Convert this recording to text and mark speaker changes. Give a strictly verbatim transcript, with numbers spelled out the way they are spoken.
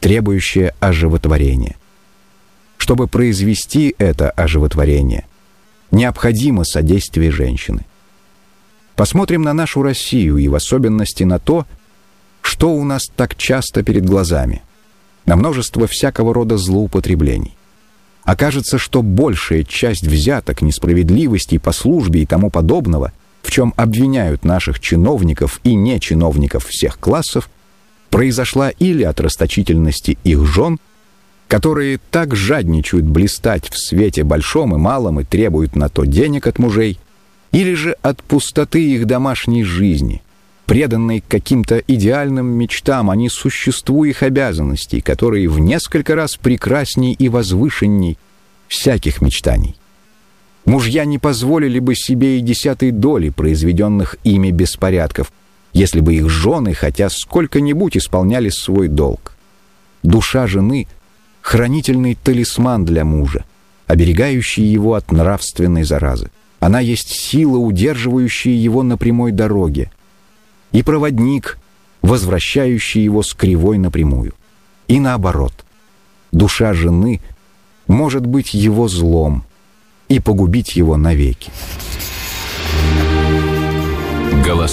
Speaker 1: требующее оживотворения. Чтобы произвести это оживотворение, необходимо содействие женщины. Посмотрим на нашу Россию и в особенности на то, что у нас так часто перед глазами, на множество всякого рода злоупотреблений. Окажется, что большая часть взяток, несправедливостей по службе и тому подобного, в чем обвиняют наших чиновников и нечиновников всех классов, произошла или от расточительности их жен, которые так жадничают блистать в свете большом и малом и требуют на то денег от мужей, или же от пустоты их домашней жизни, преданной каким-то идеальным мечтам, а не существу их обязанностей, которые в несколько раз прекрасней и возвышенней всяких мечтаний. Мужья не позволили бы себе и десятой доли произведенных ими беспорядков, если бы их жены хотя сколько-нибудь исполняли свой долг. Душа жены — хранительный талисман для мужа, оберегающий его от нравственной заразы. Она есть сила, удерживающая его на прямой дороге, и проводник, возвращающий его с кривой напрямую. И наоборот, душа жены может быть его злом и погубить его навеки.
Speaker 2: Голоса